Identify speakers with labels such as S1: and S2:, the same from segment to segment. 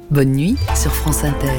S1: Bonne nuit sur France Inter.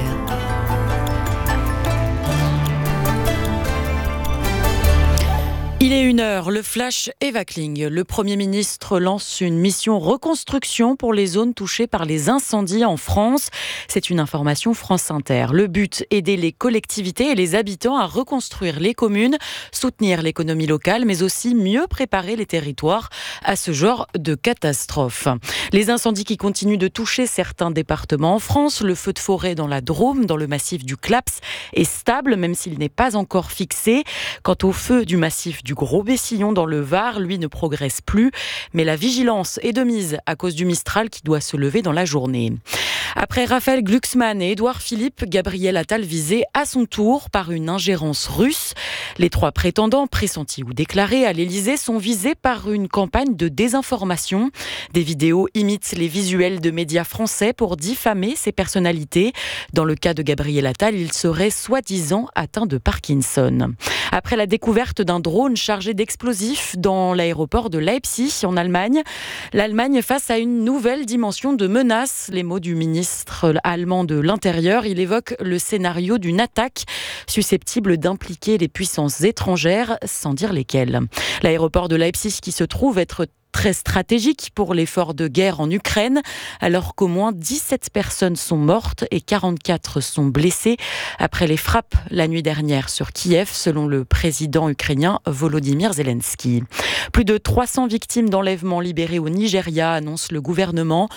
S1: Il est 1h, le flash Eva Kling. Le Premier ministre lance une mission reconstruction pour les zones touchées par les incendies en France. C'est une information France Inter. Le but, aider les collectivités et les habitants à reconstruire les communes, soutenir l'économie locale, mais aussi mieux préparer les territoires à ce genre de catastrophe. Les incendies qui continuent de toucher certains départements en France, le feu de forêt dans la Drôme, dans le massif du Claps, est stable, même s'il n'est pas encore fixé. Quant au feu du massif du Gros-Bessillon dans le Var, lui ne progresse plus, mais la vigilance est de mise à cause du Mistral qui doit se lever dans la journée. Après Raphaël Glucksmann et Édouard Philippe, Gabriel Attal visé à son tour par une ingérence russe. Les 3 prétendants, pressentis ou déclarés à l'Élysée, sont visés par une campagne de désinformation. Des vidéos imitent les visuels de médias français pour diffamer ces personnalités. Dans le cas de Gabriel Attal, il serait soi-disant atteint de Parkinson. Après la découverte d'un drone chargé d'explosifs dans l'aéroport de Leipzig, en Allemagne, l'Allemagne face à une nouvelle dimension de menace. Les mots du ministre allemand de l'Intérieur, il évoque le scénario d'une attaque susceptible d'impliquer les puissances étrangères, sans dire lesquelles. L'aéroport de Leipzig qui se trouve être très stratégique pour l'effort de guerre en Ukraine, alors qu'au moins 17 personnes sont mortes et 44 sont blessées après les frappes la nuit dernière sur Kiev, selon le président ukrainien Volodymyr Zelensky. Plus de 300 victimes d'enlèvement libérées au Nigeria, annonce le gouvernement.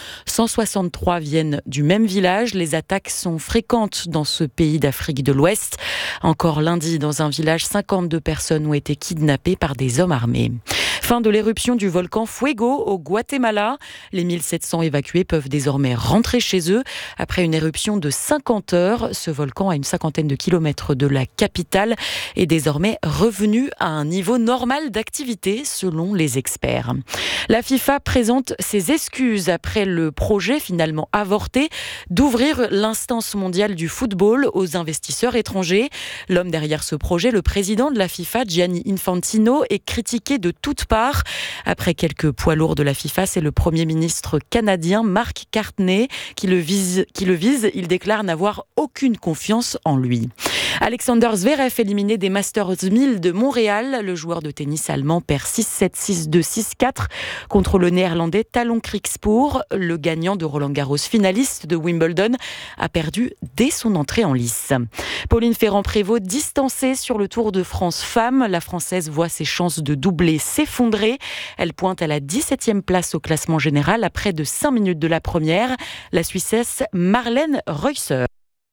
S1: 163 viennent du même village. Les attaques sont fréquentes dans ce pays d'Afrique de l'Ouest. Encore lundi, dans un village, 52 personnes ont été kidnappées par des hommes armés. Fin de l'éruption du volcan Fuego au Guatemala. Les 1700 évacués peuvent désormais rentrer chez eux. Après une éruption de 50 heures, ce volcan à une 50aine de kilomètres de la capitale est désormais revenu à un niveau normal d'activité selon les experts. La FIFA présente ses excuses après le projet finalement avorté d'ouvrir l'instance mondiale du football aux investisseurs étrangers. L'homme derrière ce projet, le président de la FIFA, Gianni Infantino, est critiqué de toutes parts. Après quelques poids lourds de la FIFA, c'est le Premier ministre canadien Mark Carney qui le vise. Il déclare n'avoir aucune confiance en lui. Alexander Zverev éliminé des Masters 1000 de Montréal. Le joueur de tennis allemand perd 6-7, 6-2, 6-4 contre le néerlandais Talon Krikspoor. Le gagnant de Roland-Garros, finaliste de Wimbledon, a perdu dès son entrée en lice. Pauline Ferrand-Prévot distancée sur le Tour de France femmes. La Française voit ses chances de doubler s'effondrer. Elle pointe à la 17e place au classement général à près de 5 minutes de la première. La Suissesse Marlène Reusser.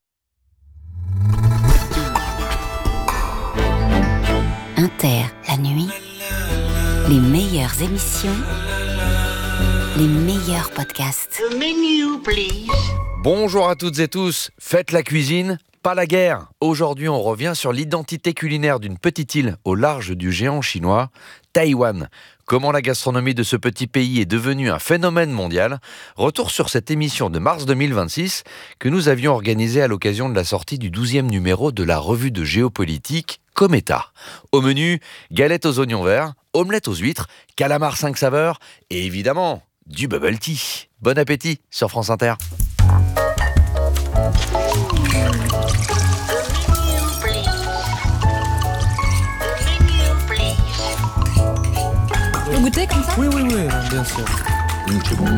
S2: Inter, la nuit, les meilleures émissions, les meilleurs podcasts.
S3: The menu, please.
S4: Bonjour à toutes et tous, faites la cuisine, pas la guerre. Aujourd'hui, on revient sur l'identité culinaire d'une petite île au large du géant chinois, Taïwan. Comment la gastronomie de ce petit pays est devenue un phénomène mondial. Retour sur cette émission de mars 2026 que nous avions organisée à l'occasion de la sortie du 12e numéro de la revue de géopolitique Cometa. Au menu, galettes aux oignons verts, omelettes aux huîtres, calamars 5 saveurs et évidemment, du bubble tea. Bon appétit sur France Inter.
S5: Vous goûtez comme ça ?
S6: Oui, bien sûr. C'est bon.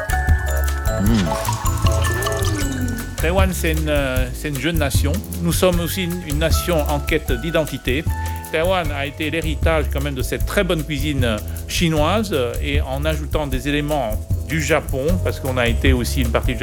S7: Taïwan, c'est une jeune nation. Nous sommes aussi une nation en quête d'identité. Taïwan a été l'héritage quand même de cette très bonne cuisine chinoise et en ajoutant des éléments du Japon, parce qu'on a été aussi une partie du Japon,